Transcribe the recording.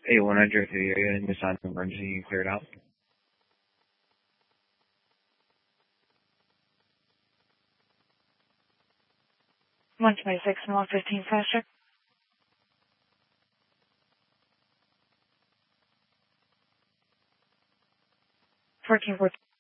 A100 through the area, Nissan emergency, you cleared out. 126 and 115 faster. 1414.